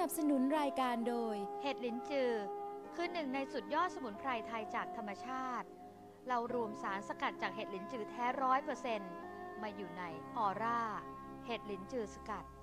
นับสนุนรายการโดยเห็ดลิ้นจือคือหนึ่งในสุดยอดสมุนไพรไทยจากธรรมชาติเรารวมสารสกัดจากเห็ดลิ้นจือแท้100%มาอยู่ในออร่าเห็ดลิ้นจือสกัด